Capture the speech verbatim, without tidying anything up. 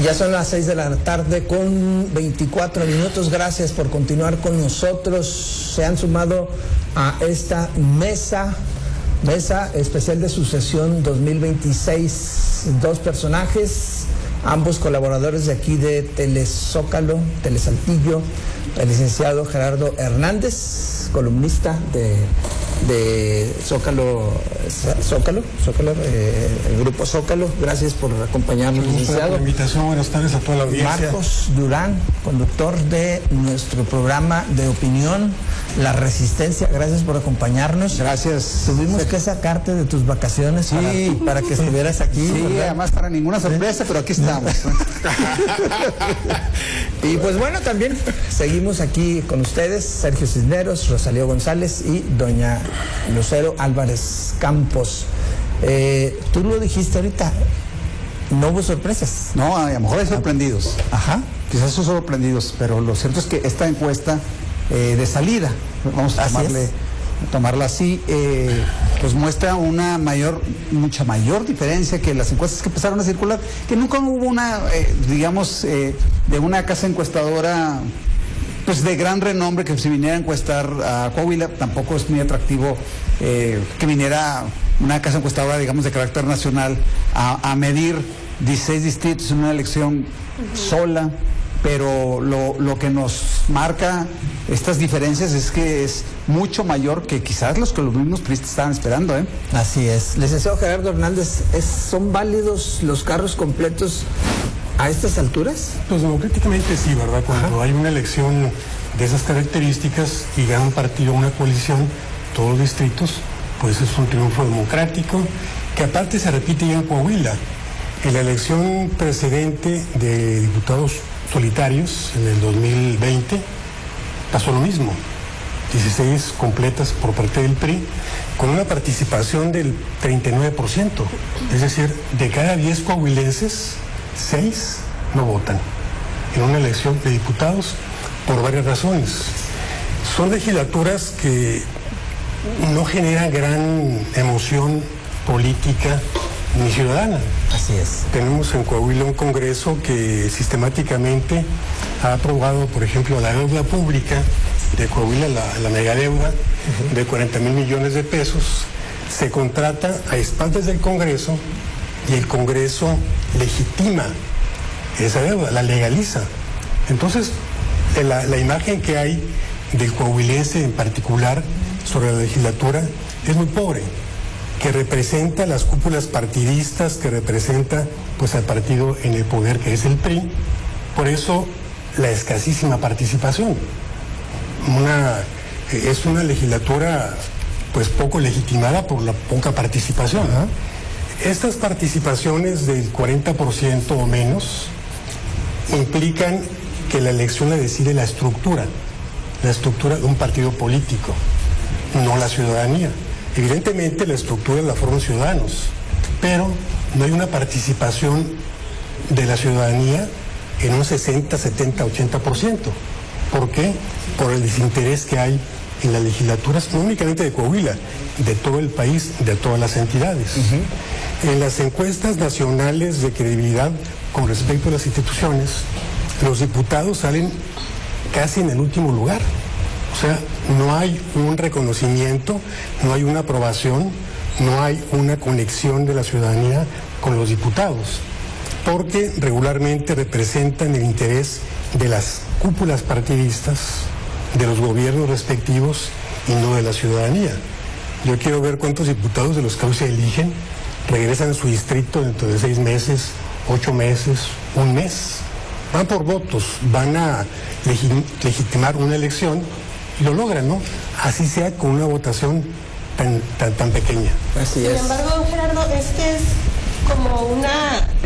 Ya son las seis de la tarde con veinticuatro minutos. Gracias por continuar con nosotros. Se han sumado a esta mesa, mesa especial de sucesión dos mil veintiséis, dos personajes, ambos colaboradores de aquí de Telezócalo, Telesaltillo, el licenciado Gerardo Hernández, columnista de, de Zócalo, Zócalo, Zócalo eh, el grupo Zócalo. Gracias por acompañarnos, licenciado. Por la invitación, buenas tardes a toda la audiencia. Marcos Durán, conductor de nuestro programa de opinión, La Resistencia. Gracias por acompañarnos. Gracias. Tuvimos que sacarte de tus vacaciones sí. para, para que estuvieras aquí. Sí, ¿verdad? Además para ninguna sorpresa, pero aquí estamos. Y pues bueno, también seguimos aquí con ustedes, Sergio Cisneros, Rosalío González y doña Lucero Álvarez Campos. Eh, tú lo dijiste ahorita, no hubo sorpresas. No, a lo mejor hay sorprendidos. Ajá. Quizás son sorprendidos, pero lo cierto es que esta encuesta eh, de salida, vamos a tomarle, tomarla así, eh, pues muestra una mayor, mucha mayor diferencia que las encuestas que empezaron a circular, que nunca hubo una, eh, digamos, eh, de una casa encuestadora pues de gran renombre que si viniera a encuestar a Coahuila. Tampoco es muy atractivo eh, que viniera una casa encuestadora, digamos, de carácter nacional a, a medir dieciséis distritos en una elección sola, pero lo, lo que nos marca estas diferencias es que es mucho mayor que quizás los que los mismos priistas estaban esperando, ¿eh? Así es. Licenciado Gerardo Hernández, ¿es, ¿son válidos los carros completos a estas alturas? Pues democráticamente sí, ¿verdad? Cuando Ajá. hay una elección de esas características y gana un partido, una coalición, todos los distritos, pues es un triunfo democrático, que aparte se repite ya en Coahuila. En la elección precedente de diputados solitarios, en el dos mil veinte, pasó lo mismo. dieciséis completas por parte del P R I, con una participación del treinta y nueve por ciento. Es decir, de cada diez coahuilenses, seis no votan en una elección de diputados por varias razones. Son legislaturas que no generan gran emoción política ni ciudadana. Así es. Tenemos en Coahuila un Congreso que sistemáticamente ha aprobado, por ejemplo, la deuda pública de Coahuila, la, la megadeuda uh-huh. de cuarenta mil millones de pesos. Se contrata a espaldas del Congreso y el Congreso legitima esa deuda, la legaliza. Entonces, la, la imagen que hay del coahuilense en particular sobre la legislatura es muy pobre, que representa las cúpulas partidistas, que representa pues al partido en el poder que es el P R I. Por eso la escasísima participación. Una, es una legislatura pues poco legitimada por la poca participación. ¿eh? Estas participaciones del cuarenta por ciento o menos implican que la elección la decide la estructura, la estructura de un partido político, no la ciudadanía. Evidentemente la estructura la forman ciudadanos, pero no hay una participación de la ciudadanía en un sesenta, setenta, ochenta por ciento. ¿Por qué? Por el desinterés que hay en las legislaturas, no únicamente de Coahuila, de todo el país, de todas las entidades. Uh-huh. En las encuestas nacionales de credibilidad con respecto a las instituciones, los diputados salen casi en el último lugar. O sea, no hay un reconocimiento, no hay una aprobación, no hay una conexión de la ciudadanía con los diputados, porque regularmente representan el interés de las cúpulas partidistas, de los gobiernos respectivos y no de la ciudadanía. Yo quiero ver cuántos diputados de los que hoy se eligen regresan a su distrito dentro de seis meses, ocho meses, un mes. Van por votos, van a legi- legitimar una elección y lo logran, ¿no? Así sea con una votación tan, tan, tan pequeña. Así Sin es. embargo, Gerardo, este es como una